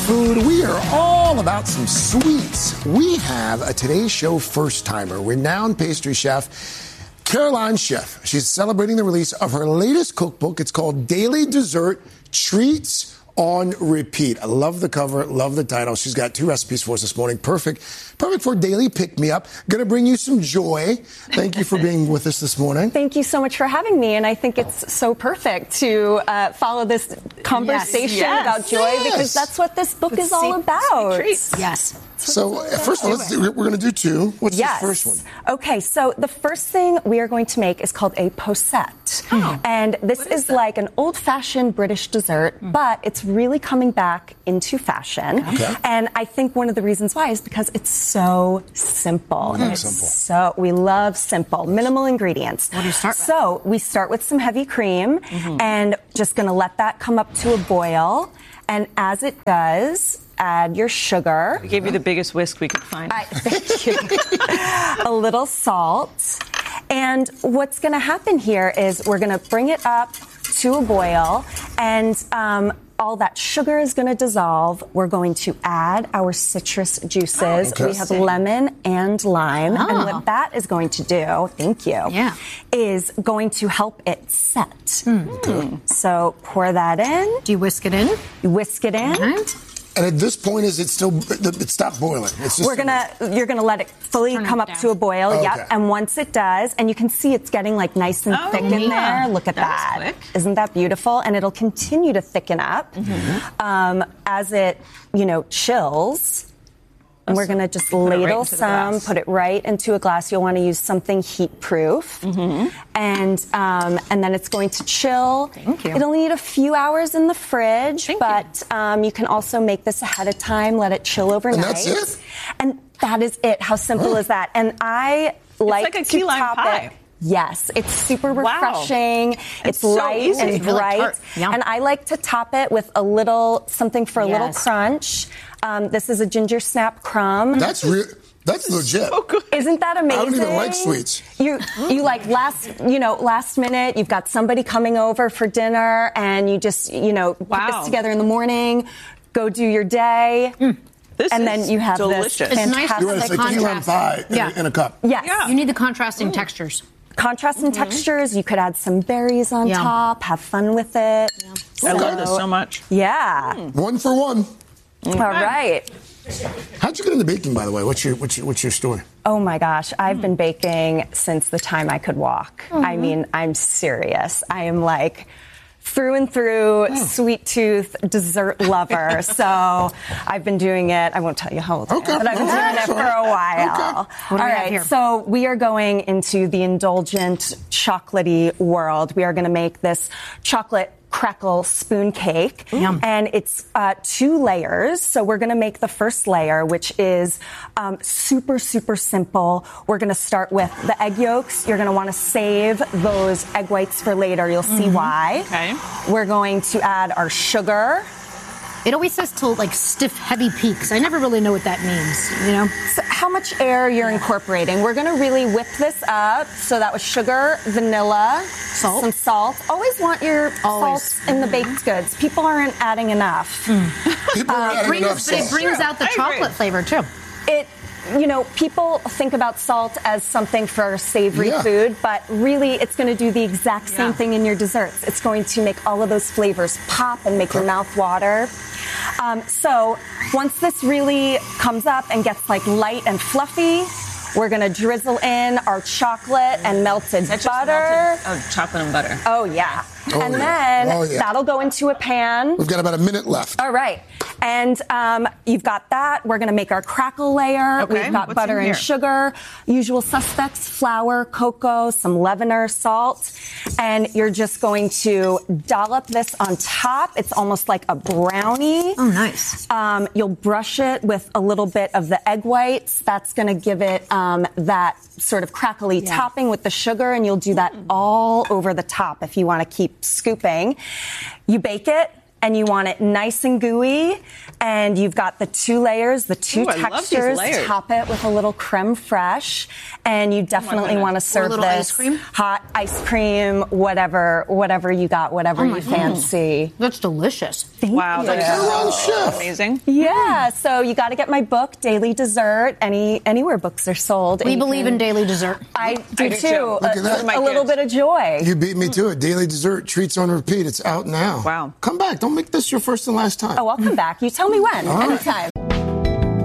food. We are all about some sweets. We have a Today's Show first-timer, renowned pastry chef, Caroline Chef. She's celebrating the release of her latest cookbook. It's called Daily Dessert Treats on Repeat. I love the cover, love the title. She's got 2 recipes for us this morning. Perfect for daily pick-me-up. Going to bring you some joy. Thank you for being with us this morning. Thank you so much for having me. And I think it's so perfect to follow this conversation about joy because that's what this book is all about. Yes. So first of all, we're going to do 2. What's the first one? Okay, so the first thing we are going to make is called a posset. And this is like an old-fashioned British dessert, but it's really coming back into fashion. Okay. And I think one of the reasons why is because it's so simple. Simple. We love simple, minimal ingredients. What do you start with? So we start with some heavy cream and just going to let that come up to a boil. And as it does, add your sugar. We gave you the biggest whisk we could find. Thank you. A little salt. And what's going to happen here is we're going to bring it up to a boil, and all that sugar is going to dissolve. We're going to add our citrus juices. We have lemon and lime. And what that is going to do, is going to help it set. So pour that in. Do you whisk it in? You whisk it in. And at this point, is it still? It stopped boiling. It's just You're gonna let it fully come up to a boil. Okay. Yep. And once it does, and you can see it's getting like nice and thick in there. Look at that. Isn't that beautiful? And it'll continue to thicken up as it, chills. And we're going to just ladle some, put it right into a glass. You'll want to use something heat-proof. And then it's going to chill. Thank you. It'll need a few hours in the fridge, but you can also make this ahead of time, let it chill overnight. And that's it? And that is it. How simple is that? And I like a to key lime top pie. it. Yes, it's super refreshing. It's so light easy. and bright. Really tart. And I like to top it with something for a little crunch. This is a ginger snap crumb. That's legit. So good. Isn't that amazing? I don't even like sweets. You like last minute, you've got somebody coming over for dinner and you just, put this together in the morning, go do your day. Then you have delicious. this It's nice fantastic with It's the like key lime contrast. pie in a cup. Yes. You need the contrasting textures. Contrasting textures. You could add some berries on top. Have fun with it. I love this so much. Yeah. 1 for 1. All right. How'd you get into baking, by the way? What's your story? Oh my gosh, I've been baking since the time I could walk. I mean, I'm serious. I am like through and through sweet tooth dessert lover. So I've been doing it. I won't tell you how old I am, but I've been doing it for a while. What do we have All here? right, so we are going into the indulgent chocolatey world. We are going to make this chocolate crackle spoon cake. And it's 2 layers. So we're going to make the first layer, which is super, super simple. We're going to start with the egg yolks. You're going to want to save those egg whites for later. You'll see why. Okay. We're going to add our sugar. It always says to like stiff, heavy peaks. I never really know what that means, So how much air you're incorporating. We're going to really whip this up. So that was sugar, vanilla, some salt. Always want your salt in the baked goods. People aren't adding enough. People are adding enough But it salt. brings out the chocolate flavor, too. People think about salt as something for savory food, but really it's going to do the exact same thing in your desserts. It's going to make all of those flavors pop and make your mouth water. So once this really comes up and gets like light and fluffy, we're going to drizzle in our chocolate and melted butter. Chocolate and butter. Oh, yeah. And then that'll go into a pan. We've got about a minute left. All right. And you've got that. We're going to make our crackle layer. Okay. We've got butter and sugar, usual suspects, flour, cocoa, some leavener, salt. And you're just going to dollop this on top. It's almost like a brownie. Oh, nice. You'll brush it with a little bit of the egg whites. That's going to give it that sort of crackly topping with the sugar. And you'll do that all over the top if you want to keep scooping. You bake it. and you want it nice and gooey. And you've got the 2 layers, the 2 Ooh, I love these textures. layers. Top it with a little creme fraiche. And you definitely goodness. want to serve little this ice cream? hot ice cream, whatever you got, whatever you fancy. That's delicious. Wow, you. that's Caroline Chef. amazing. Yeah, so you got to get my book, Daily Dessert, anywhere books are sold. We And you believe can- in daily dessert. I do do too. too. Look at that. A little bit of joy. You beat me to it. Daily Dessert, treats on repeat. It's out now. Wow. Come back. Don't make this your first and last time. Oh, I'll come back. You tell me when. All right. Anytime.